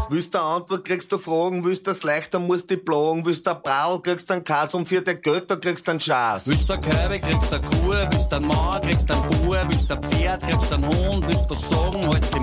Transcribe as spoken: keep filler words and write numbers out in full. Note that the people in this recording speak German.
Willst du eine Antwort, kriegst du Fragen, willst du das leichter, musst du plagen, willst du ein Brau, kriegst du einen Kass und für dein Geld, da kriegst du einen Schaß. Willst du eine Körbe, kriegst du eine Kuh, willst du einen Mann, kriegst du einen Bauer, willst du ein Pferd, kriegst du einen Hund, willst du was sagen, halt die